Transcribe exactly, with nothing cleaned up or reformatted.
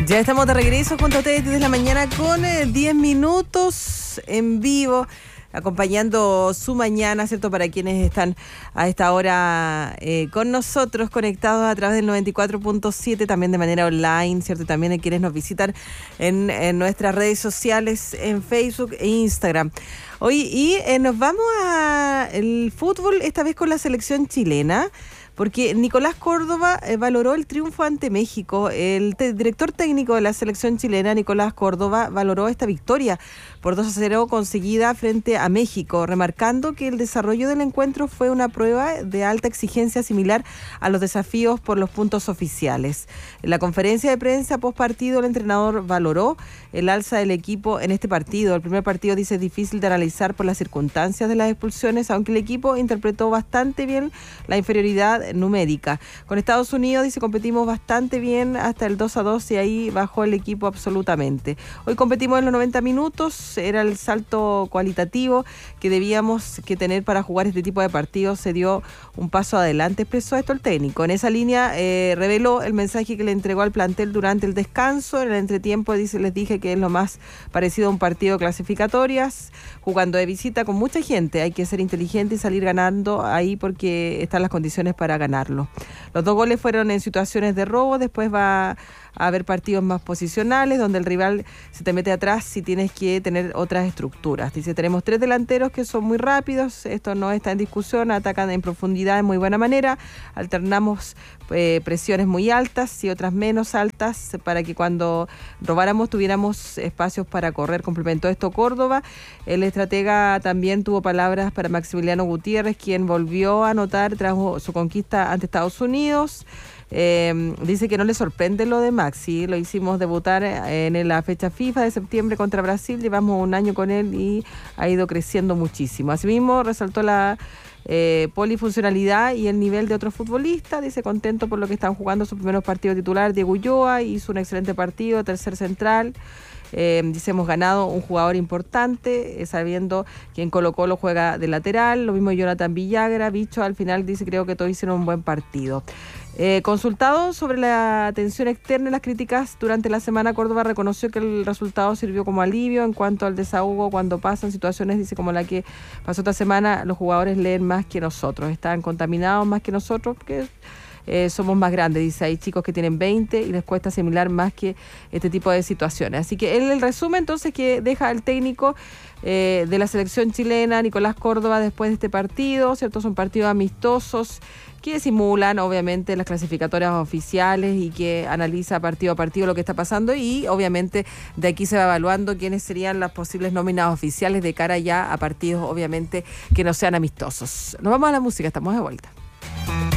Ya estamos de regreso junto a ustedes desde la mañana con eh, diez minutos en vivo, acompañando su mañana, ¿cierto? Para quienes están a esta hora eh, con nosotros, conectados a través del noventa y cuatro punto siete, también de manera online, ¿cierto? También a quienes nos visitan en, en nuestras redes sociales, en Facebook e Instagram. Hoy y eh, nos vamos al fútbol, esta vez con la selección chilena, porque Nicolás Córdoba eh, valoró el triunfo ante México. El te- director técnico de la selección chilena, Nicolás Córdoba, valoró esta victoria por dos a cero conseguida frente a México, remarcando que el desarrollo del encuentro fue una prueba de alta exigencia similar a los desafíos por los puntos oficiales. En la conferencia de prensa post partido, el entrenador valoró el alza del equipo en este partido. El primer partido, dice, es difícil de analizar por las circunstancias de las expulsiones, aunque el equipo interpretó bastante bien la inferioridad numérica. Con Estados Unidos, dice, competimos bastante bien hasta el dos a dos y ahí bajó el equipo absolutamente. Hoy competimos en los noventa minutos, era el salto cualitativo que debíamos que tener para jugar este tipo de partidos, se dio un paso adelante, expresó esto el técnico. En esa línea eh, reveló el mensaje que le entregó al plantel durante el descanso. En el entretiempo, dice, les dije que es lo más parecido a un partido clasificatorias, jugando de visita con mucha gente, hay que ser inteligente y salir ganando ahí porque están las condiciones para ganarlo. Los dos goles fueron en situaciones de robo, después va a haber partidos más posicionales donde el rival se te mete atrás si tienes que tener otras estructuras. Dice, tenemos tres delanteros que son muy rápidos, esto no está en discusión, atacan en profundidad de muy buena manera, alternamos eh, presiones muy altas y otras menos altas para que cuando robáramos tuviéramos espacios para correr. Complementó esto Córdoba. El estratega también tuvo palabras para Maximiliano Gutiérrez, quien volvió a anotar tras su conquista ante Estados Unidos. Eh, dice que no le sorprende lo de Maxi, lo hicimos debutar en la fecha FIFA de septiembre contra Brasil, llevamos un año con él y ha ido creciendo muchísimo. Asimismo, resaltó la eh, polifuncionalidad y el nivel de otros futbolistas, dice contento por lo que están jugando sus primeros partidos titular. Diego Ulloa hizo un excelente partido, tercer central. Eh, dice, hemos ganado un jugador importante, eh, sabiendo que en Colo-Colo juega de lateral, lo mismo Jonathan Villagra, Bicho, al final dice, creo que todos hicieron un buen partido. Eh, consultado sobre la tensión externa y las críticas durante la semana, Córdoba reconoció que el resultado sirvió como alivio en cuanto al desahogo cuando pasan situaciones, dice, como la que pasó esta semana. Los jugadores leen más que nosotros, están contaminados más que nosotros, porque Eh, somos más grandes, dice, hay chicos que tienen veinte y les cuesta asimilar más que este tipo de situaciones. Así que él, el resumen entonces que deja el técnico eh, de la selección chilena, Nicolás Córdoba, después de este partido, ¿cierto? Son partidos amistosos que simulan obviamente las clasificatorias oficiales y que analiza partido a partido lo que está pasando, y obviamente de aquí se va evaluando quiénes serían las posibles nóminas oficiales de cara ya a partidos obviamente que no sean amistosos. Nos vamos a la música, estamos de vuelta.